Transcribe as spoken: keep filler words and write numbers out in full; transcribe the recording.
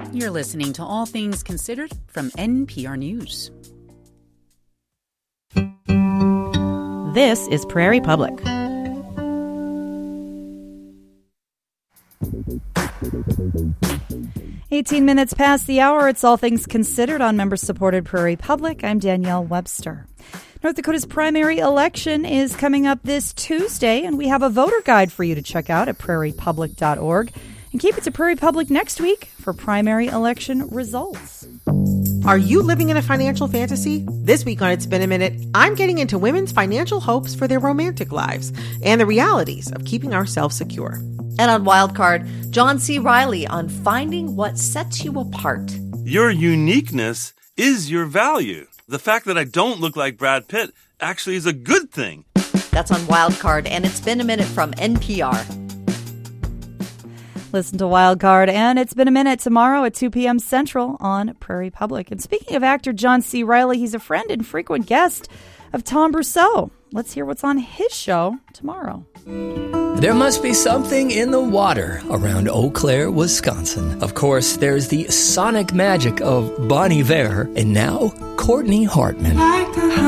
You're listening to All Things Considered from N P R News. This is Prairie Public. eighteen minutes past the hour. It's All Things Considered on member-supported Prairie Public. I'm Danielle Webster. North Dakota's primary election is coming up this Tuesday, and we have a voter guide for you to check out at prairie public dot org. And keep it to Prairie Public next week for primary election results. Are you living in a financial fantasy? This week on It's Been a Minute, I'm getting into women's financial hopes for their romantic lives and the realities of keeping ourselves secure. And on Wildcard, John C. Riley on finding what sets you apart. Your uniqueness is your value. The fact that I don't look like Brad Pitt actually is a good thing. That's on Wildcard, and It's Been a Minute from N P R. Listen to Wildcard, and It's Been a Minute tomorrow at two p.m. Central on Prairie Public. And speaking of actor John C. Riley, he's a friend and frequent guest of Tom Brousseau. Let's hear what's on his show tomorrow. There must be something in the water around Eau Claire, Wisconsin. Of course, there's the sonic magic of Bon Iver, and now Courtney Hartman.